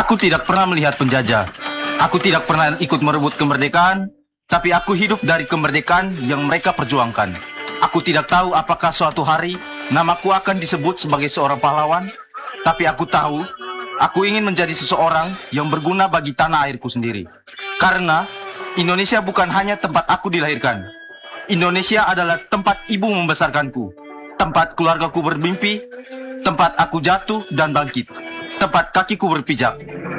Aku tidak pernah melihat penjajah. Aku tidak pernah ikut merebut kemerdekaan, tapi aku hidup dari kemerdekaan yang mereka perjuangkan. Aku tidak tahu apakah suatu hari namaku akan disebut sebagai seorang pahlawan, tapi aku tahu aku ingin menjadi seseorang yang berguna bagi tanah airku sendiri. Karena Indonesia bukan hanya tempat aku dilahirkan. Indonesia adalah tempat ibu membesarkanku, tempat keluargaku bermimpi, tempat aku jatuh dan bangkit, tempat kakiku berpijak.